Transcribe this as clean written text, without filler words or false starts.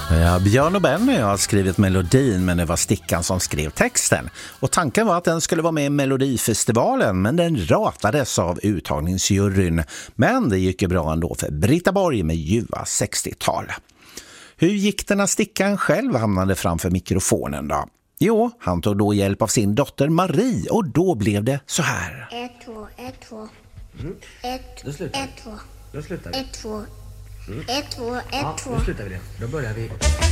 Ja, Björn och Benny har skrivit melodin, men det var Stickan som skrev texten. Och tanken var att den skulle vara med i Melodifestivalen, men den ratades av uttagningsjuryn. Men det gick ju bra ändå för Britta Borg med ljuva 60-tal. Hur gick det när Stickan själv hamnade framför mikrofonen då? Jo, han tog då hjälp av sin dotter Marie och då blev det så här. 1, 2, 1, 2. 1, 1, 2. Då slutar vi. 1, 2. 1, 2, 1, 2. Då slutar vi det. Då börjar vi.